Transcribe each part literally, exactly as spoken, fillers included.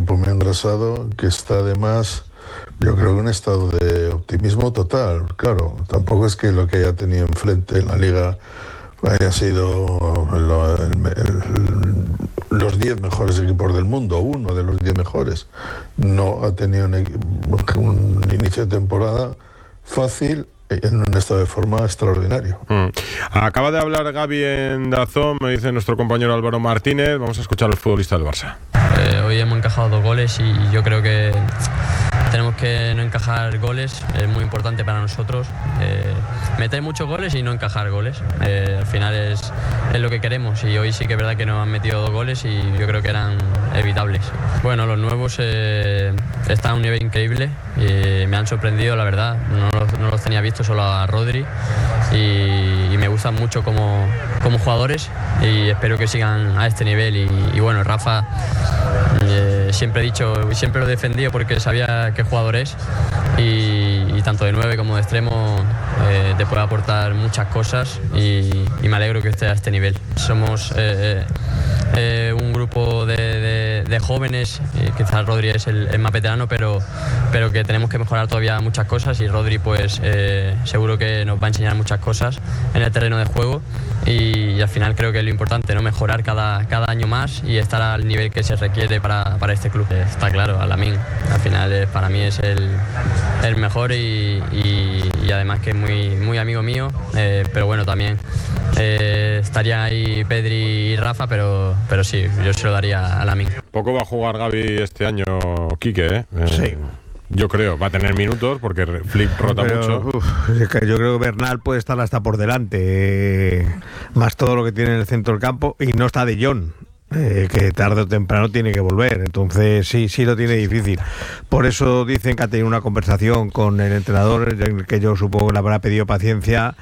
equipo muy engrasado que está además, yo creo que en un estado de optimismo total. Claro, tampoco es que lo que haya tenido enfrente en la liga haya sido lo, el, el, los diez mejores equipos del mundo, uno de los diez mejores. No ha tenido un, un inicio de temporada fácil en un estado de forma extraordinario. Mm. Acaba de hablar Gavi en Dazón, me dice nuestro compañero Álvaro Martínez. Vamos a escuchar al futbolista del Barça. Eh, hoy hemos encajado dos goles y yo creo que tenemos que no encajar goles, es muy importante para nosotros. Eh, meter muchos goles y no encajar goles. Eh, al final es, es lo que queremos y hoy sí que es verdad que nos han metido dos goles y yo creo que eran evitables. Bueno, los nuevos eh, están a un nivel increíble y me han sorprendido, la verdad. No los, no los tenía visto, solo a Rodri y, y me gustan mucho como, como jugadores y espero que sigan a este nivel y, y bueno, Rafa eh, siempre he dicho, siempre lo he defendido porque sabía qué jugador es y, y tanto de nueve como de extremo eh, te puede aportar muchas cosas y, y me alegro que esté a este nivel. Somos eh, eh, un grupo de, de, de jóvenes, y quizás Rodri es el, el más veterano, pero, pero que tenemos que mejorar todavía muchas cosas y Rodri pues eh, seguro que nos va a enseñar muchas cosas en el terreno de juego y, y al final creo que es lo importante, ¿no? Mejorar cada, cada año más y estar al nivel que se requiere para, para este club. Está claro, a Lamine, al final eh, para mí es el, el mejor y, y, y además que es muy, muy amigo mío, eh, pero bueno, también eh, estaría ahí Pedri y Rafa, pero, pero sí, yo se lo daría a Lamine. Poco va a jugar Gavi este año, Quique, ¿eh? eh sí. Yo creo, va a tener minutos porque Flick rota Pero, mucho. Uf, es que yo creo que Bernal puede estar hasta por delante, eh, más todo lo que tiene en el centro del campo, y no está De Jong, eh, que tarde o temprano tiene que volver, entonces sí, sí lo tiene difícil. Por eso dicen que ha tenido una conversación con el entrenador, que yo supongo que le habrá pedido paciencia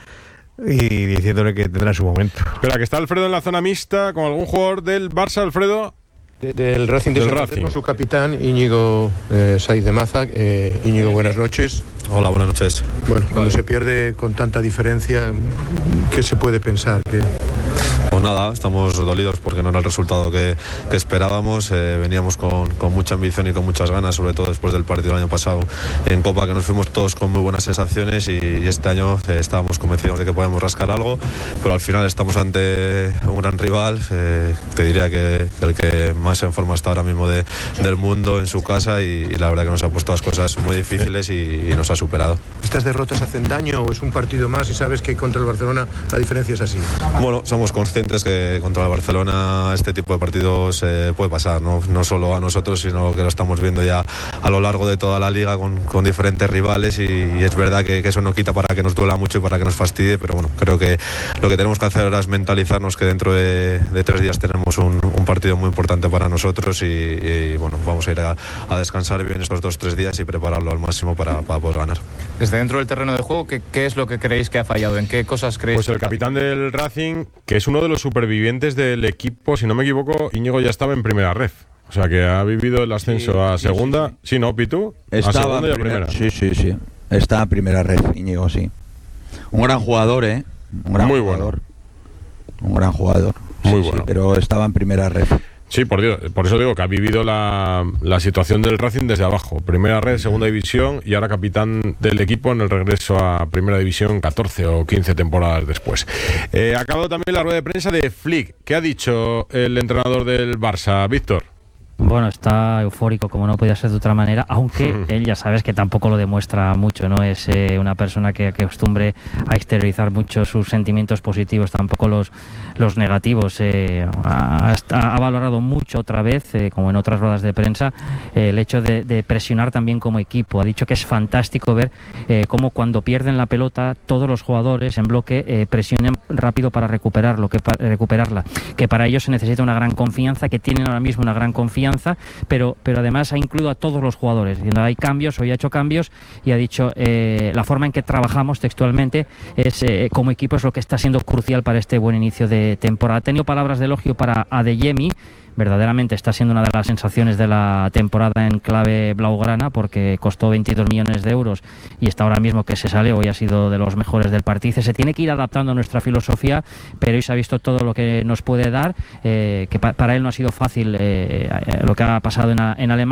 y diciéndole que tendrá su momento. Espera, que está Alfredo en la zona mixta con algún jugador del Barça, Alfredo. De, del Racing de del Santander, Racing. Con su capitán Íñigo eh, Saiz de Maza. Eh, Íñigo, buenas noches. Hola, buenas noches. Bueno, cuando se pierde con tanta diferencia, ¿qué se puede pensar? ¿Qué? Pues nada, estamos dolidos porque no era el resultado que, que esperábamos. Eh, veníamos con, con mucha ambición y con muchas ganas, sobre todo después del partido del año pasado en Copa, que nos fuimos todos con muy buenas sensaciones y, y este año eh, estábamos convencidos de que podemos rascar algo, pero al final estamos ante un gran rival. Eh, te diría que, que el que más en forma está ahora mismo de, del mundo en su casa y, y la verdad que nos ha puesto las cosas muy difíciles y, y nos ha superado. ¿Estas derrotas hacen daño o es un partido más y sabes que contra el Barcelona la diferencia es así? Bueno, somos conscientes que contra el Barcelona este tipo de partidos eh, puede pasar, ¿no? No solo a nosotros, sino que lo estamos viendo ya a lo largo de toda la liga con, con diferentes rivales y, y es verdad que, que eso no quita para que nos duela mucho y para que nos fastidie, pero bueno, creo que lo que tenemos que hacer ahora es mentalizarnos que dentro de, de tres días tenemos un, un partido muy importante para nosotros y, y bueno, vamos a ir a, a descansar bien estos dos tres días y prepararlo al máximo para, para poder ganar. Desde dentro del terreno de juego, ¿qué, ¿qué es lo que creéis que ha fallado? ¿En qué cosas creéis? Pues el capitán del Racing, que es uno de los supervivientes del equipo, si no me equivoco, Íñigo ya estaba en primera ref. O sea que ha vivido el ascenso sí, a segunda. Sí, sí, sí. sí ¿no, Pitu? Estaba a segunda y a primera, primera. Sí, sí, sí. Está en primera ref, Íñigo, sí. Un gran jugador, ¿eh? Un gran Muy jugador. bueno. Un gran jugador. Muy sí, bueno. Sí, pero estaba en primera ref. Sí, por Dios, por eso digo que ha vivido la, la situación del Racing desde abajo. Primera red, segunda división y ahora capitán del equipo en el regreso a primera división catorce o quince temporadas después. Eh, ha acabado también la rueda de prensa de Flick. ¿Qué ha dicho el entrenador del Barça, Víctor? Bueno, está eufórico como no podía ser de otra manera, aunque él ya sabes que tampoco lo demuestra mucho, no es eh, una persona que, que acostumbre a exteriorizar mucho sus sentimientos positivos, tampoco los, los negativos. Eh, ha, ha valorado mucho otra vez, eh, como en otras ruedas de prensa, eh, el hecho de, de presionar también como equipo. Ha dicho que es fantástico ver eh, cómo cuando pierden la pelota todos los jugadores en bloque eh, presionan rápido para recuperarlo, que para recuperarla, que para ello se necesita una gran confianza, que tienen ahora mismo una gran confianza. Pero, pero además ha incluido a todos los jugadores. Hay cambios, hoy ha hecho cambios y ha dicho eh, la forma en que trabajamos textualmente es eh, como equipo es lo que está siendo crucial para este buen inicio de temporada. Ha tenido palabras de elogio para Adeyemi. Verdaderamente está siendo una de las sensaciones de la temporada en clave blaugrana porque costó veintidós millones de euros y está ahora mismo que se sale, hoy ha sido de los mejores del partido. Se tiene que ir adaptando a nuestra filosofía, pero hoy se ha visto todo lo que nos puede dar, eh, que pa- para él no ha sido fácil eh, lo que ha pasado en, a- en Alemania.